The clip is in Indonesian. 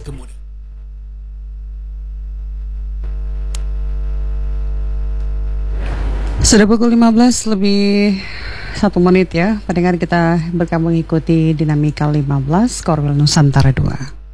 kemudian. Sudah pukul 15 lebih 1 menit ya. Pendengar kita bergabung mengikuti Dinamika 15 Korwil Nusantara 2.